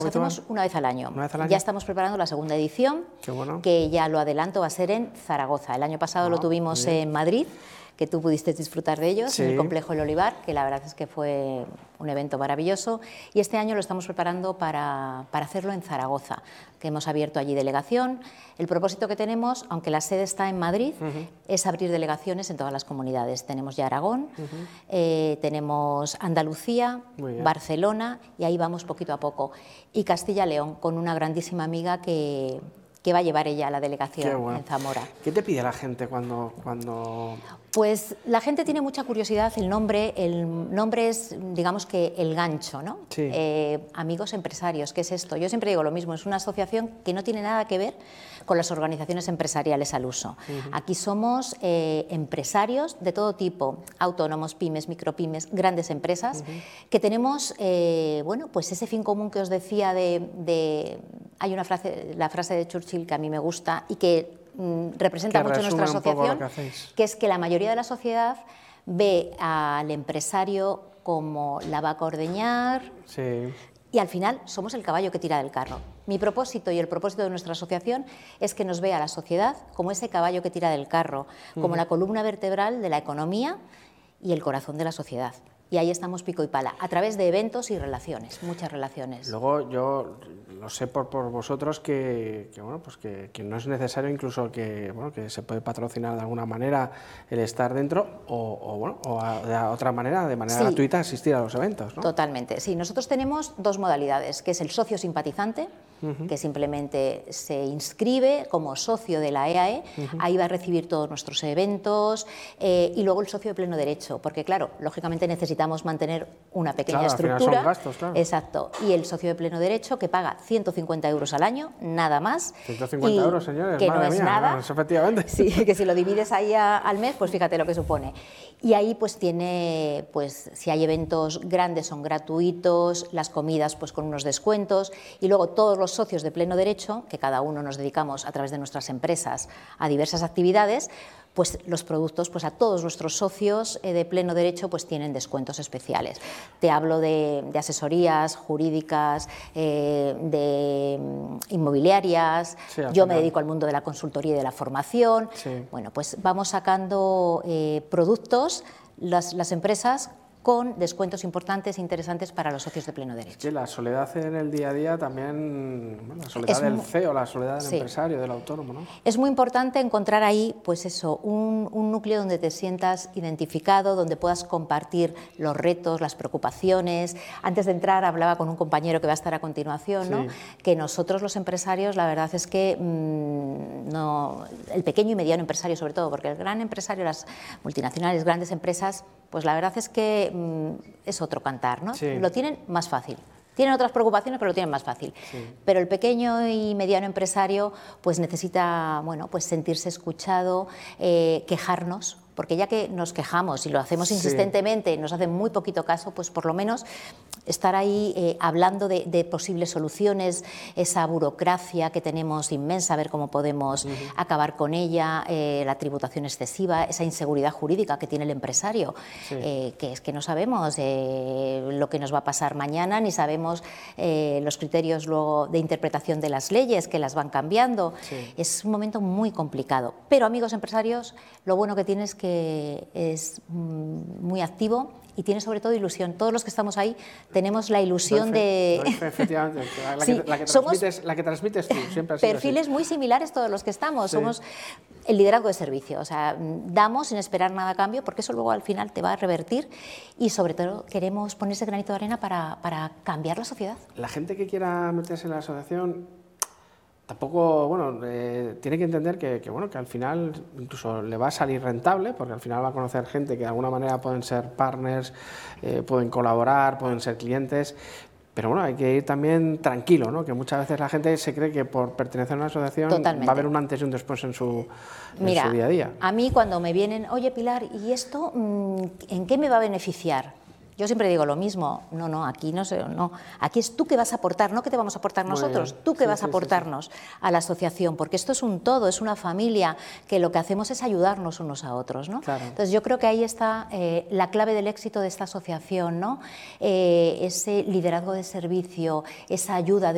Hacemos una vez al año. ¿Una vez al año? Ya estamos preparando la segunda edición, Qué bueno. que ya lo adelanto, va a ser en Zaragoza. El año pasado lo tuvimos en Madrid, que tú pudiste disfrutar de ellos, Sí. en el Complejo El Olivar, que la verdad es que fue un evento maravilloso. Y este año lo estamos preparando para hacerlo en Zaragoza, que hemos abierto allí delegación. El propósito que tenemos, aunque la sede está en Madrid, es abrir delegaciones en todas las comunidades. Tenemos ya Aragón, tenemos Andalucía, Barcelona, y ahí vamos poquito a poco. Y Castilla-León, con una grandísima amiga que va a llevar ella a la delegación en Zamora. ¿Qué te pide la gente cuando...? Pues la gente tiene mucha curiosidad. El nombre es, digamos que el gancho, ¿no? Sí. Amigos empresarios, ¿qué es esto? Yo siempre digo lo mismo, es una asociación que no tiene nada que ver con las organizaciones empresariales al uso. Aquí somos empresarios de todo tipo, autónomos, pymes, micropymes, grandes empresas, que tenemos, bueno, pues ese fin común que os decía hay una frase, la frase de Churchill que a mí me gusta y que representa mucho nuestra asociación, que es que la mayoría de la sociedad ve al empresario como la vaca a ordeñar, y al final somos el caballo que tira del carro. Mi propósito y el propósito de nuestra asociación es que nos vea la sociedad como ese caballo que tira del carro, como la columna vertebral de la economía y el corazón de la sociedad. Y ahí estamos pico y pala, a través de eventos y relaciones, muchas relaciones. Luego yo lo sé por vosotros que no es necesario incluso que se puede patrocinar de alguna manera el estar dentro o de otra manera, de manera gratuita, asistir a los eventos, ¿no? Totalmente, sí. Nosotros tenemos dos modalidades, que es el socio simpatizante, que simplemente se inscribe como socio de la EAE, ahí va a recibir todos nuestros eventos, y luego el socio de pleno derecho, porque claro, lógicamente necesitamos mantener una pequeña estructura. Al final son gastos, claro. Exacto, y el socio de pleno derecho que paga 150 euros al año, nada más. 150 euros, señores, que madre no es mía, nada. Efectivamente. Sí, que si lo divides ahí al mes, pues fíjate lo que supone. Y ahí pues tiene, pues si hay eventos grandes son gratuitos, las comidas pues con unos descuentos, y luego todos los socios de pleno derecho, que cada uno nos dedicamos a través de nuestras empresas a diversas actividades, pues los productos, pues a todos nuestros socios de pleno derecho pues tienen descuentos especiales. Te hablo de asesorías jurídicas, de inmobiliarias, yo me dedico al mundo de la consultoría y de la formación. Bueno, pues vamos sacando productos, las empresas, con descuentos importantes e interesantes para los socios de pleno derecho. Es que la soledad en el día a día también, la soledad del CEO, la soledad del empresario, del autónomo, ¿no? Es muy importante encontrar ahí, pues eso, un núcleo donde te sientas identificado, donde puedas compartir los retos, las preocupaciones. Antes de entrar hablaba con un compañero que va a estar a continuación, ¿no? Que nosotros los empresarios, la verdad es que el pequeño y mediano empresario sobre todo, porque el gran empresario, las multinacionales, grandes empresas, pues la verdad es que es otro cantar, ¿no? Lo tienen más fácil. Tienen otras preocupaciones, pero lo tienen más fácil. Pero el pequeño y mediano empresario pues necesita, bueno, pues sentirse escuchado, quejarnos, porque ya que nos quejamos y lo hacemos insistentemente, nos hacen muy poquito caso, pues por lo menos estar ahí hablando de posibles soluciones, esa burocracia que tenemos inmensa, a ver cómo podemos acabar con ella, la tributación excesiva, esa inseguridad jurídica que tiene el empresario, que es que no sabemos lo que nos va a pasar mañana, ni sabemos los criterios luego de interpretación de las leyes, que las van cambiando. Es un momento muy complicado, pero amigos empresarios, lo bueno que tiene es que es muy activo y tiene sobre todo ilusión. Todos los que estamos ahí tenemos la ilusión Efectivamente, la que transmites tú, siempre ha sido perfiles así. Muy similares todos los que estamos, somos el liderazgo de servicio, o sea, damos sin esperar nada a cambio, porque eso luego al final te va a revertir, y sobre todo queremos poner ese granito de arena para cambiar la sociedad. La gente que quiera meterse en la asociación tampoco, tiene que entender que al final incluso le va a salir rentable, porque al final va a conocer gente que de alguna manera pueden ser partners, pueden colaborar, pueden ser clientes, pero hay que ir también tranquilo, ¿no? Que muchas veces la gente se cree que por pertenecer a una asociación va a haber un antes y un después en su día a día. A mí cuando me vienen, oye Pilar, ¿y esto en qué me va a beneficiar? Yo siempre digo lo mismo, aquí no sé, aquí es tú que vas a aportar, no que te vamos a aportar nosotros, tú que vas a aportarnos a la asociación, porque esto es un todo, es una familia, que lo que hacemos es ayudarnos unos a otros, ¿no? Entonces yo creo que ahí está la clave del éxito de esta asociación, ¿no? Ese liderazgo de servicio, esa ayuda de